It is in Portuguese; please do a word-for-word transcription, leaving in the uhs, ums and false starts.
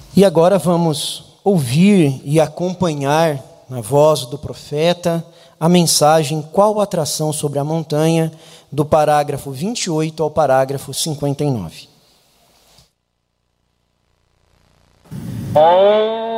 E agora vamos ouvir e acompanhar na voz do profeta a mensagem Qual atração sobre a montanha, do parágrafo vinte e oito ao parágrafo cinquenta e nove. Oh.